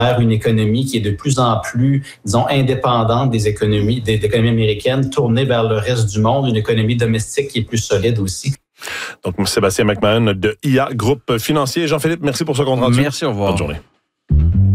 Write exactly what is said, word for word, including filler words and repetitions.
une économie qui est de plus en plus, disons, indépendante des économies, des économies américaines, tournée vers le reste du monde, une économie domestique qui est plus solide aussi. Donc, Sébastien McMahon de I A Groupe Financier. Jean-Philippe, merci pour ce compte rendu. Merci, au revoir. Bonne journée.